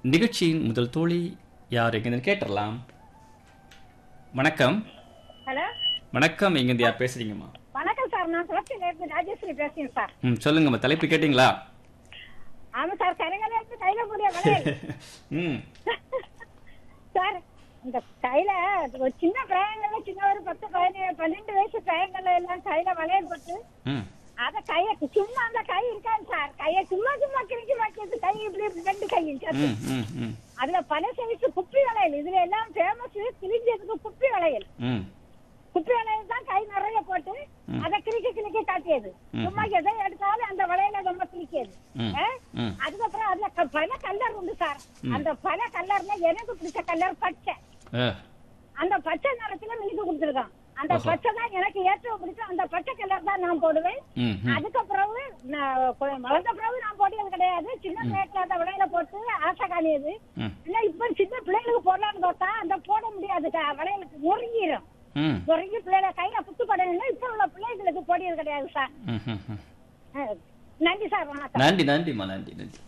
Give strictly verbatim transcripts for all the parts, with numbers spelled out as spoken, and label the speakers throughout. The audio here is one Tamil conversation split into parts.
Speaker 1: நிகழ்ச்சியின் முதல் தோழி யார் எங்கிருந்து கேட்டறலாம். வணக்கம்.
Speaker 2: ஹலோ
Speaker 1: வணக்கம், எங்கிருந்து யார் பேசுறீங்கம்மா?
Speaker 2: வணக்கம் சார், நான் குளத்தில இருந்து ராஜேஸ்வரி பேசுறேன் சார்.
Speaker 1: ம் சொல்லுங்கம்மா, தலைப்பு கேட்டீங்களா?
Speaker 2: ஆமா சார், கரையில இருந்து கையில கூடிய வளையல்.
Speaker 1: ம்
Speaker 2: சார், இந்த கையில ஒரு சின்ன பையன்கள சின்ன ஒரு பத்து பதினேழு பன்னெண்டு வயசு பையன்கள் எல்லாம் கையில வளையல் போட்டு
Speaker 1: ம்
Speaker 2: அத கைய சும்மா அந்த கை இருக்காது சார், கைய சும்மா சும்மா கிழிச்சு மாட்டியது கை இப்படி இப்படி ரெண்டு கையும் சேர்த்து.
Speaker 1: ம் ம் ம்
Speaker 2: அதுல பல சைஸ் குப்பி வளையல், இதுல எல்லாம் ஃபேமஸ் கிழிஞ்சதுக்கு குப்பி வளையல்.
Speaker 1: ம்
Speaker 2: குப்பி வளையல் தான் கை நிறைய போட்டு அதை கிழிக்க கிழிக்க காட்டியது. சும்மா எதை எடுத்தாலும் அந்த வளையல ரொம்ப கிழிக்கியது. அதுக்கப்புறம் அதுல க- பல கலர் உண்டு சார். அந்த பல கலர்ல எனக்கு பிடிச்ச கலர் பச்சை.
Speaker 1: ஆ,
Speaker 2: அந்த பச்சை நிறத்துல மினுக்கு கொடுத்துருக்கான். அந்த
Speaker 1: ஓஹோ.
Speaker 2: பச்சை தான் எனக்கு ஏற்ற பிடிச்ச அந்த பச்சை கலர் தான் நான் போடுவேன்.
Speaker 1: ம் ம்
Speaker 2: அதுக்கப்புறம் நான் கொ- வளர்ந்த பிறகு நான் போட்டது கிடையாது. சின்ன பிள்ளைகளை அந்த வளையல போட்டு ஆசை காணியது.
Speaker 1: ம்
Speaker 2: இல்ல இப்ப சின்ன பிள்ளைகளுக்கு போடலான்னு பார்த்தா அந்த போட முடியாது, க- வளையலுக்கு நொறுங்கிடும்.
Speaker 1: ம்
Speaker 2: நொறுங்கி பிள்ளைகளை கையில குத்து படணும். இப்ப உள்ள பிள்ளைகளுக்கு போடியது கிடையாது சார்.
Speaker 1: ம் ம் ம்.
Speaker 2: அஹ், நன்றி சார், வணக்கம்.
Speaker 1: நன்றி நன்றிம்மா, நன்றி நன்றி.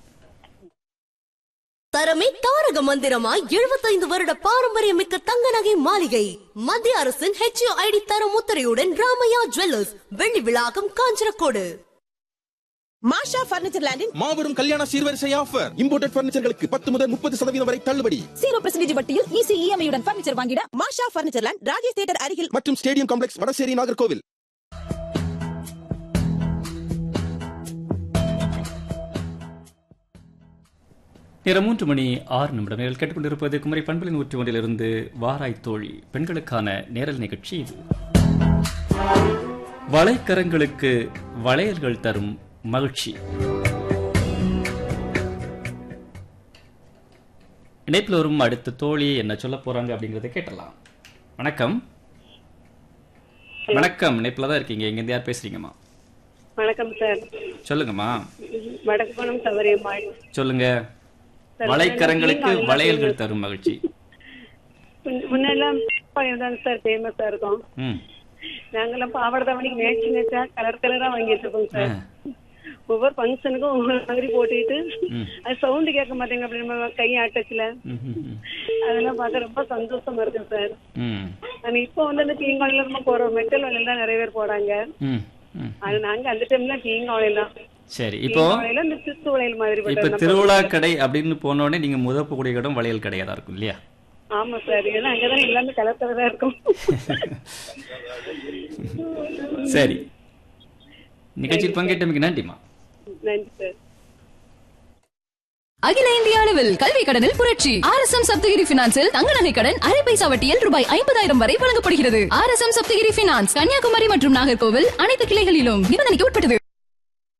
Speaker 3: தரமே தாரக மந்திரமாய் எழுபத்தைந்து வருட பாரம்பரியமிக்க தங்க நகை மாளிகை மத்திய அரசின் ஹெச்ஐடி தர முத்திரையுடன் ராமையா ஜுவல்லர்ஸ் வெள்ளி விழாக்கம் காஞ்சனக்கோடு.
Speaker 4: மாஷா பர்னிச்சர் லேண்டின்
Speaker 5: மாபெரும் கல்யாண சீர்வரிசை ஆஃபர். இம்போர்ட்டட் பர்னிச்சர்களுக்கு பத்து முதல் முப்பது சதவீதம் வரை தள்ளுபடி.
Speaker 4: ஜீரோ பெர்சன்டேஜ் வட்டியில் ஈஸி இஎம்ஐ உடன் பர்னிச்சர் வாங்கிட மாஷா பர்னிச்சர் லேண்ட் ராஜேஷ் தியேட்டர் அருகில்
Speaker 5: மற்றும் ஸ்டேடியம் காம்ப்ளெக்ஸ் வடசேரி நாகர்கோவில்.
Speaker 1: நேரம் மூன்று மணி ஆறு நிமிடம். நீங்கள் கேட்டுக்கொண்டிருப்பது குமரி பண்பலை நூற்றி ஒன்றிலிருந்து வாராய் தோழி பெண்களுக்கான நேரல் நிகழ்ச்சி. இது வளைக்கரங்களுக்கு வளையல்கள் தரும் மகிழ்ச்சி. இணைப்பில் வரும் அடுத்த தோழி என்ன சொல்ல போறாங்க அப்படிங்கறத கேட்டலாம். வணக்கம். வணக்கம், இணைப்பில் தான் இருக்கீங்க. எங்க இருந்து யார் பேசுறீங்கம்மா?
Speaker 6: வணக்கம் சார்,
Speaker 1: சொல்லுங்கம்மா.
Speaker 6: வடக்குப்பணம் சௌகரியம்மாள்.
Speaker 1: சொல்லுங்க. வளைக்கரங்களுக்கு வளையல்கள் தரும் மகிழ்ச்சி.
Speaker 6: முன்னெல்லாம் தாங்க சார் ஃபேமஸா இருக்கும்.
Speaker 1: ம்
Speaker 6: நாங்கெல்லாம் பாவாடை தாவணிக்கு மேட்ச் மேட்சா கலர் கலரா வாங்கி வச்சிருக்கோம் சார். ஒவ்வொரு ஃபங்க்ஷனுக்கும் ஒவ்வொரு மாதிரி போட்டுக்கிட்டு அது சவுண்ட் கேட்க மாட்டேங்க அப்படி நம்ம கை ஆட்டச்சுல.
Speaker 1: ம் ம் ம்
Speaker 6: அதெல்லாம் பார்க்க ரொம்ப சந்தோஷமா இருக்கு சார்.
Speaker 1: ம்
Speaker 6: ஆனா இப்போ வந்து அந்த தீங்காலையில நம்ம போறோம், மெட்டல் வளையல் தான் நிறைய பேர் போறாங்க.
Speaker 1: ம் ம்
Speaker 6: அது நாங்க அந்த டைம்ல தீங்காலையில தான்
Speaker 1: சரி. இப்போ
Speaker 6: தீங்காலையில இந்த சித்து வளையல் மாதிரி
Speaker 1: இப்ப
Speaker 6: போட்டது.
Speaker 1: திருவிழா கடை அப்படின்னு போனோடனே நீங்க முதப்பக்கூடிய இடம் வளையல் கடையா இருக்கும் இல்லையா?
Speaker 6: ஆமா சார், ஏன்னா அங்கதான் எல்லாமே கலர் கலரா இருக்கும்.
Speaker 1: சரி, நிகழ்ச்சியில் பங்கேற்றமைக்கு நன்றிமா.
Speaker 6: நன்றி சார்.
Speaker 7: அகில இந்திய அளவில் கல்வி கடனில் புரட்சி. ஆர் எஸ் எம் சப்தகிரி பினான்சில் தங்க நகை கடன் அரை பைசா வட்டியில் ரூபாய் ஐம்பதாயிரம் வரை வழங்கப்படுகிறது. R S M Saptagiri finance Kanyakumari மற்றும் நாகர்கோவில் அனைத்து கிளைகளிலும் நிபந்தனைக்கு உட்பட்டது.